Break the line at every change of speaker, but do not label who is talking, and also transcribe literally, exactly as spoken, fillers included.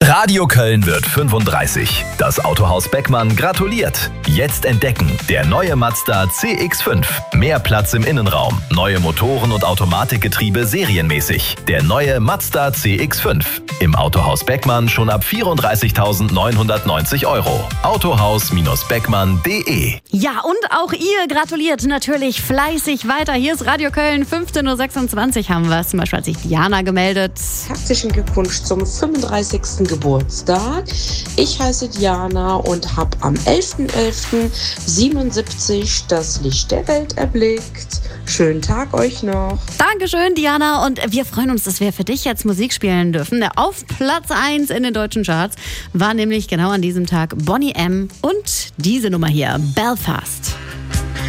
Radio Köln wird fünfunddreißig. Das Autohaus Beckmann gratuliert. Jetzt entdecken, der neue Mazda C X fünf. Mehr Platz im Innenraum, neue Motoren und Automatikgetriebe serienmäßig. Der neue Mazda C X fünf. Im Autohaus Beckmann schon ab vierunddreißigtausendneunhundertneunzig Euro. Autohaus-beckmann punkt de.
Ja, und auch ihr gratuliert natürlich fleißig weiter. Hier ist Radio Köln, fünfzehn Uhr sechsundzwanzig haben wir es. Zum Beispiel hat sich Diana gemeldet.
Herzlichen Glückwunsch zum fünfunddreißigsten Geburtstag. Ich heiße Diana und habe am elfter elfter siebenundsiebzig das Licht der Welt erblickt. Schönen Tag euch noch.
Dankeschön, Diana. Und wir freuen uns, dass wir für dich jetzt Musik spielen dürfen. Auf Platz eins in den deutschen Charts war nämlich genau an diesem Tag Boney M. und diese Nummer hier, Belfast.